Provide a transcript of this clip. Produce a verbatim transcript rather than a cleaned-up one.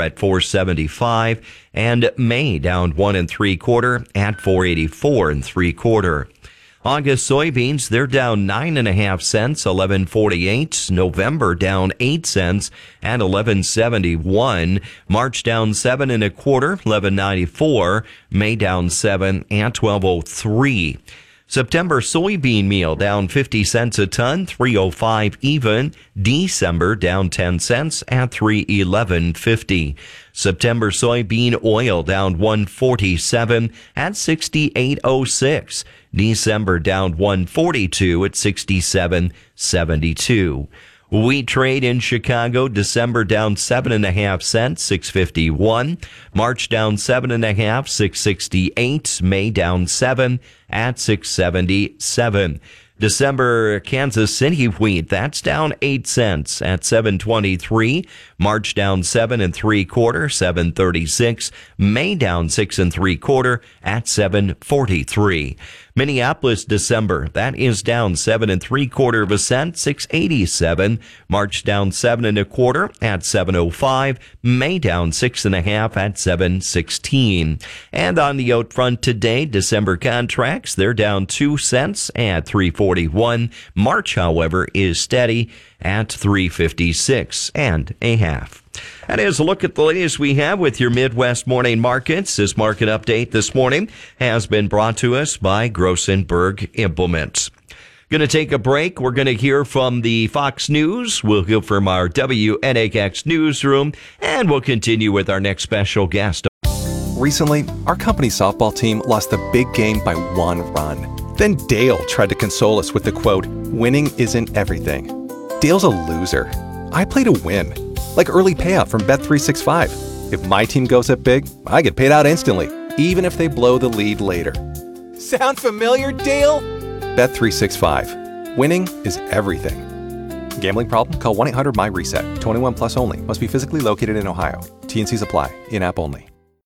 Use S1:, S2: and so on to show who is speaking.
S1: at four seventy-five, and May down one and three quarter at four eighty-four and three quarter. August soybeans, they're down nine and a half cents, eleven forty-eight. November down eight cents at eleven seventy-one. March down seven and a quarter, eleven ninety-four. May down seven at twelve oh three. September soybean meal down fifty cents a ton, three oh five even. December down ten cents at three eleven fifty. September soybean oil down one forty-seven at sixty-eight oh six. December down one forty-two at sixty-seven seventy-two. Wheat trade in Chicago, December down seven and a half cents, six fifty-one. March down seven and a half, six sixty-eight. May down seven at six seventy-seven. December Kansas City wheat, that's down eight cents at seven twenty-three. March down seven and three quarter, seven thirty-six. May down six and three quarter at seven forty-three. Minneapolis December, that is down seven and three quarter of a cent, six eighty-seven. March down seven and a quarter at seven oh five. May down six and a half at seven sixteen. And on the out front today, December contracts, they're down two cents at three forty-one. March, however, is steady at three fifty-six and a half. That is a look at the latest we have with your Midwest morning markets. This market update this morning has been brought to us by Grossenberg Implements. Going to take a break. We're going to hear from the Fox News. We'll hear from our W N H X newsroom, and we'll continue with our next special guest.
S2: Recently, our company's softball team lost the big game by one run. Then Dale tried to console us with the quote, "Winning isn't everything." Dale's a loser. I play to win. Like early payout from Bet three sixty-five. If my team goes up big, I get paid out instantly, even if they blow the lead later. Sound familiar, Dale? Bet three sixty-five. Winning is everything. Gambling problem? Call one eight hundred M Y RESET. twenty-one plus only. Must be physically located in Ohio. T and Cs apply. In-app only.